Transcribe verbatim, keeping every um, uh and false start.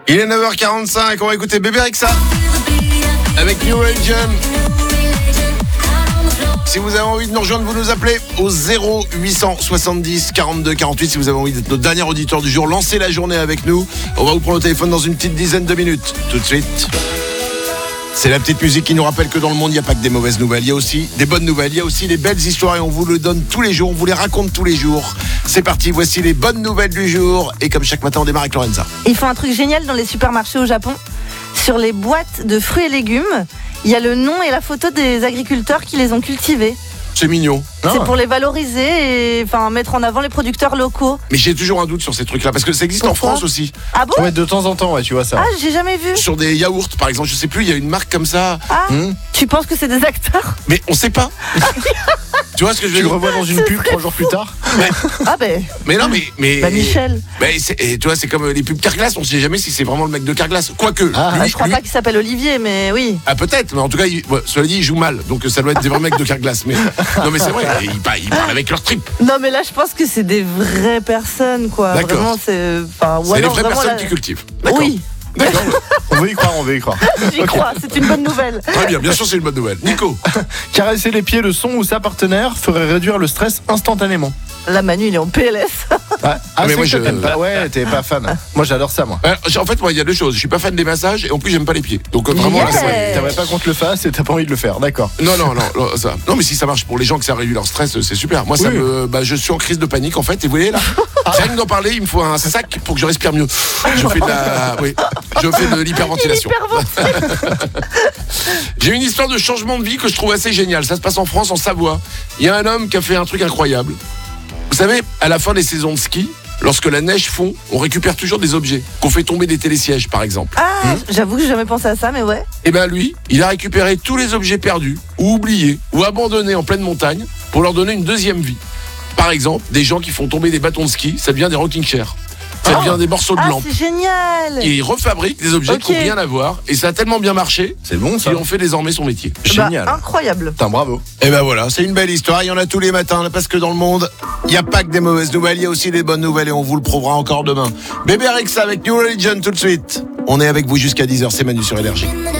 Il est neuf heures quarante-cinq, on va écouter Bébé Rexha avec New Religion. Si vous avez envie de nous rejoindre, vous nous appelez au zéro huit cent soixante-dix quarante-deux quarante-huit. Si vous avez envie d'être notre dernier auditeur du jour, lancez la journée avec nous. On va vous prendre au téléphone dans une petite dizaine de minutes. Tout de suite. C'est la petite musique qui nous rappelle que dans le monde, il n'y a pas que des mauvaises nouvelles. Il y a aussi des bonnes nouvelles, il y a aussi des belles histoires et on vous le donne tous les jours, on vous les raconte tous les jours. C'est parti, voici les bonnes nouvelles du jour. Et comme chaque matin, on démarre avec Lorenza. Ils font un truc génial dans les supermarchés au Japon. Sur les boîtes de fruits et légumes, il y a le nom et la photo des agriculteurs qui les ont cultivés. C'est mignon. C'est pour les valoriser et enfin mettre en avant les producteurs locaux. Mais j'ai toujours un doute sur ces trucs-là parce que ça existe Pourquoi ? en France aussi. Ah bon ? Ouais, de temps en temps, ouais, tu vois ça. Ah, j'ai jamais vu. Sur des yaourts, par exemple, je sais plus, il y a une marque comme ça. Ah, Hmm. tu penses que c'est des acteurs ? Mais on sait pas. Tu vois ce que je veux Tu le dire ? revois dans une pub trois jours plus tard. mais, Ah ben, mais non, mais mais. bah Michel. Mais c'est, et tu vois, c'est comme les pubs Carglass. On sait jamais si c'est vraiment le mec de Carglass. Quoique. Ah, lui- Ah, je crois lui- pas qu'il s'appelle Olivier, mais oui. Ah peut-être, mais en tout cas, il, ouais, cela dit, il joue mal, donc ça doit être des vrais mecs de Carglass. Mais non, mais c'est vrai, ils parlent, ils parlent avec leur trip. Non, mais là, je pense que c'est des vraies personnes, quoi. D'accord. Vraiment, c'est. Enfin, ou C'est les alors vraies vraiment personnes la- qui cultivent. D'accord. Oui, D'accord. On veut y croire, on veut y croire. j'y crois. C'est une bonne nouvelle. Très bien, bien sûr, c'est une bonne nouvelle. Nico. Caresser les pieds de son ou sa partenaire ferait réduire le stress instantanément. Là, Manu, il est en P L S. Ouais. Ah, mais c'est moi, que je- t'aimes pas. Ouais, t'es pas fan. Moi, j'adore ça, moi. Euh, en fait, moi, il y a deux choses. Je suis pas fan des massages et en plus, j'aime pas les pieds. Donc euh, vraiment, là, Yeah. c'est- T'aimerais pas qu'on te le fasse et t'as pas envie de le faire, d'accord. non, non, non, non, ça. Non, mais si ça marche pour les gens que ça réduit leur stress, c'est super. Moi, ça Oui. me, bah, je suis en crise de panique en fait. Et vous voyez là, rien que d'en parler, il me faut un sac pour que je respire mieux. Je fais de la, oui, je fais de l'hyperventilation. J'ai une histoire de changement de vie que je trouve assez géniale. Ça se passe en France, en Savoie. Il y a un homme qui a fait un truc incroyable. Vous savez, à la fin des saisons de ski, lorsque la neige fond, on récupère toujours des objets. Qu'on fait tomber des télésièges, par exemple. Ah, j'avoue que j'ai jamais pensé à ça, mais ouais. Et ben lui, il a récupéré tous les objets perdus, ou oubliés, ou abandonnés en pleine montagne, pour leur donner une deuxième vie. Par exemple, des gens qui font tomber des bâtons de ski, ça devient des rocking chairs. Ça Ah. devient des morceaux de Ah, lampe. c'est génial. Et il refabrique des objets Ok. qui n'ont rien à voir. Et ça a tellement bien marché C'est bon, ça. qu'il en fait désormais son métier. Génial. Bah, incroyable. Putain, bravo. Et ben voilà, c'est une belle histoire. Il y en a tous les matins, parce que dans le monde, il n'y a pas que des mauvaises nouvelles, il y a aussi des bonnes nouvelles et on vous le prouvera encore demain. Bébé Rexha avec New Religion tout de suite. On est avec vous jusqu'à dix heures, c'est Manu sur Énergie.